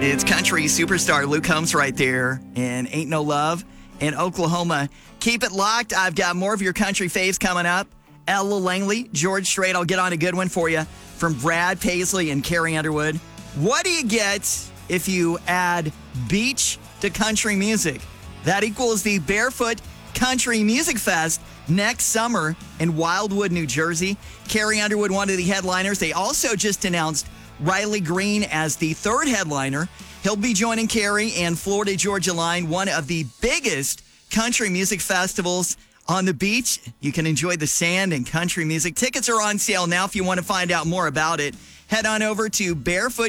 It's country superstar Luke Combs right there, and Ain't No Love in Oklahoma. Keep it locked. I've got more of your country faves coming up. Ella Langley, George Strait. I'll get on a good one for you from Brad Paisley and Carrie Underwood. What do you get if you add beach to country music? That equals the Barefoot Country Music Fest next summer in Wildwood, New Jersey. Carrie Underwood, one of the headliners. They also just announced Riley Green as the third headliner. He'll be joining Carrie and Florida Georgia Line, one of the biggest country music festivals on the beach. You can enjoy the sand and country music. Tickets are on sale now. If you want to find out more about it, head on over to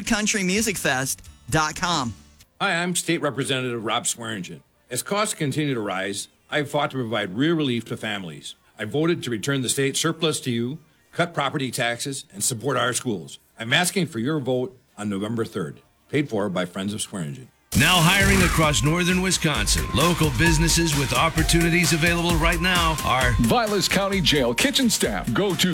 barefootcountrymusicfest.com. Hi, I'm State Representative Rob Swearingen. As costs continue to rise, I've fought to provide real relief to families. I voted to return the state surplus to you, cut property taxes, and support our schools. I'm asking for your vote on November 3rd. Paid for by Friends of Swearingen. Now hiring across northern Wisconsin. Local businesses with opportunities available right now are Vilas County Jail kitchen staff. Go to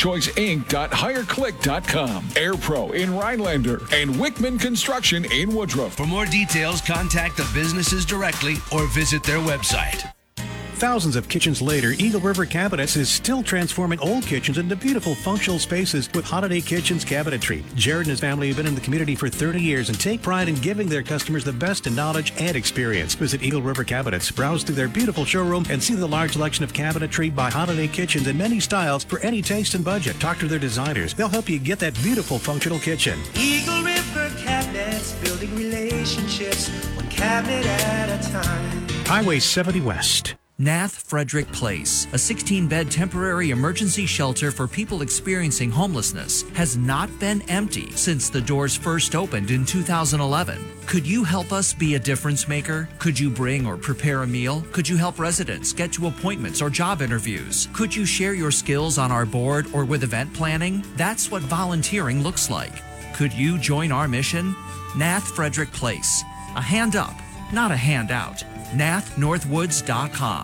correctchoiceinc.hireclick.com. AirPro in Rhinelander and Wickman Construction in Woodruff. For more details, contact the businesses directly or visit their website. Thousands of kitchens later, Eagle River Cabinets is still transforming old kitchens into beautiful functional spaces with Holiday Kitchens cabinetry. Jared and his family have been in the community for 30 years and take pride in giving their customers the best in knowledge and experience. Visit Eagle River Cabinets, browse through their beautiful showroom, and see the large selection of cabinetry by Holiday Kitchens in many styles for any taste and budget. Talk to their designers. They'll help you get that beautiful functional kitchen. Eagle River Cabinets, building relationships, one cabinet at a time. Highway 70 West. Nath Frederick Place, a 16-bed temporary emergency shelter for people experiencing homelessness, has not been empty since the doors first opened in 2011. Could you help us be a difference maker? Could you bring or prepare a meal? Could you help residents get to appointments or job interviews? Could you share your skills on our board or with event planning? That's what volunteering looks like. Could you join our mission? Nath Frederick Place. A hand up, not a handout. NathNorthwoods.com.